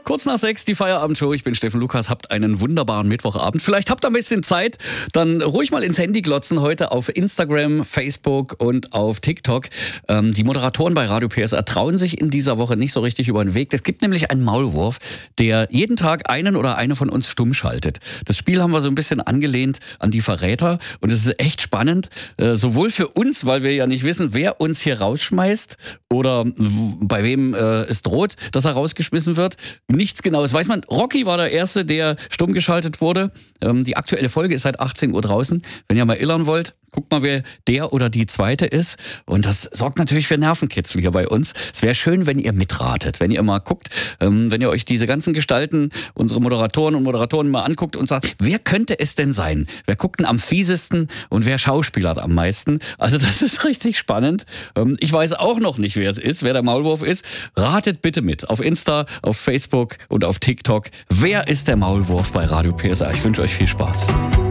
Kurz nach 6, die Feierabendshow. Ich bin Steffen Lukas, habt einen wunderbaren Mittwochabend. Vielleicht habt ihr ein bisschen Zeit, dann ruhig mal ins Handy glotzen heute auf Instagram, Facebook und auf TikTok. Die Moderatoren bei Radio PSR trauen sich in dieser Woche nicht so richtig über den Weg. Es gibt nämlich einen Maulwurf, der jeden Tag einen oder eine von uns stumm schaltet. Das Spiel haben wir so ein bisschen angelehnt an die Verräter und es ist echt spannend, sowohl für uns, weil wir ja nicht wissen, wer uns hier rausschmeißt oder bei wem es droht, dass er rausgeschmissen wird. Nichts Genaues weiß man. Rocky war der Erste, der stumm geschaltet wurde. Die aktuelle Folge ist seit 18 Uhr draußen. Wenn ihr mal illern wollt, guckt mal, wer der oder die Zweite ist. Und das sorgt natürlich für Nervenkitzel hier bei uns. Es wäre schön, wenn ihr mitratet, wenn ihr mal guckt, wenn ihr euch diese ganzen Gestalten, unsere Moderatoren und Moderatoren mal anguckt und sagt, wer könnte es denn sein? Wer guckt denn am fiesesten und wer schauspielert am meisten? Also das ist richtig spannend. Ich weiß auch noch nicht, wer es ist, wer der Maulwurf ist. Ratet bitte mit auf Insta, auf Facebook und auf TikTok. Wer ist der Maulwurf bei Radio PSR? Ich wünsche euch viel Spaß.